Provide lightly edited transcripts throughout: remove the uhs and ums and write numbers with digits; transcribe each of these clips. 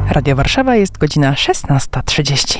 Radio Warszawa, jest godzina 16:30.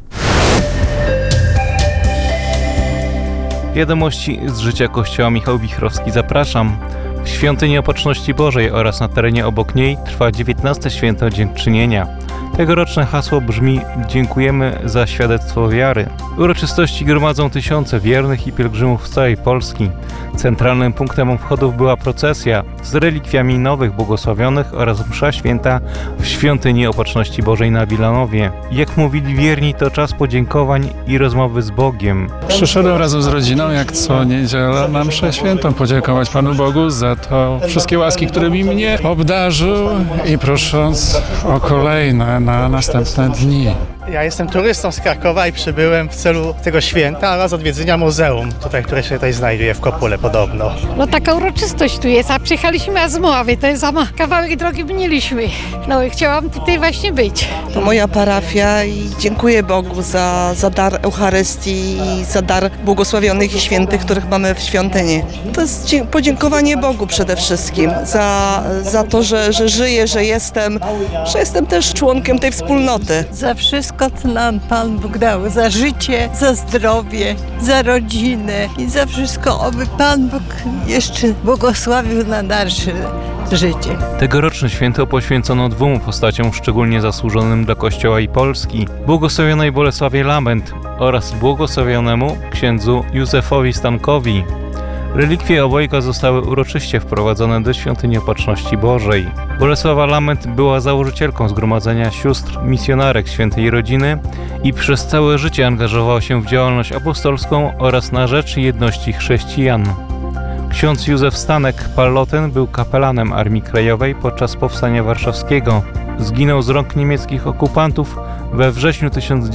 Wiadomości z życia Kościoła Michał Wichrowski, zapraszam. W Świątyni Opatrzności Bożej oraz na terenie obok niej trwa 19. Święto Dziękczynienia. Tegoroczne hasło brzmi: dziękujemy za świadectwo wiary. Uroczystości gromadzą tysiące wiernych i pielgrzymów z całej Polski. Centralnym punktem obchodów była procesja z relikwiami nowych błogosławionych oraz msza święta w Świątyni Opatrzności Bożej na Wilanowie. Jak mówili wierni, to czas podziękowań i rozmowy z Bogiem. Przyszedłem razem z rodziną, jak co niedzielę, na mszę świętą, podziękować Panu Bogu za to wszystkie łaski, którymi mnie obdarzył i prosząc o kolejne na następne dni. Ja jestem turystą z Krakowa i przybyłem w celu tego święta oraz odwiedzenia muzeum, które się tutaj znajduje w Kopule podobno. No taka uroczystość tu jest, a przyjechaliśmy z Moławy, to jest kawałek drogi minęliśmy. No i chciałam tutaj właśnie być. To moja parafia i dziękuję Bogu za dar Eucharystii i za dar błogosławionych i świętych, których mamy w świątyni. To jest podziękowanie Bogu przede wszystkim za to, że żyję, że jestem też członkiem tej wspólnoty. Za wszystko, co nam Pan Bóg dał, za życie, za zdrowie, za rodzinę i za wszystko, aby Pan Bóg jeszcze błogosławił na dalsze życie. Tegoroczne święto poświęcono dwóm postaciom szczególnie zasłużonym dla Kościoła i Polski: błogosławionej Bolesławie Lament oraz błogosławionemu księdzu Józefowi Stankowi. Relikwie obojga zostały uroczyście wprowadzone do Świątyni Opatrzności Bożej. Bolesława Lament była założycielką Zgromadzenia Sióstr Misjonarek Świętej Rodziny i przez całe życie angażowała się w działalność apostolską oraz na rzecz jedności chrześcijan. Ksiądz Józef Stanek-Palloten był kapelanem Armii Krajowej podczas Powstania Warszawskiego. Zginął z rąk niemieckich okupantów we wrześniu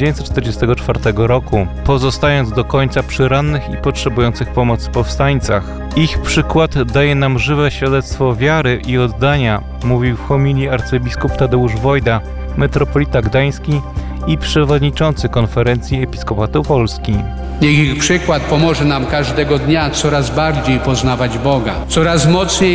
1944 roku, pozostając do końca przy rannych i potrzebujących pomocy powstańcach. Ich przykład daje nam żywe świadectwo wiary i oddania, mówił w homilii arcybiskup Tadeusz Wojda, metropolita gdański i przewodniczący Konferencji Episkopatu Polski. Niech ich przykład pomoże nam każdego dnia coraz bardziej poznawać Boga, coraz mocniej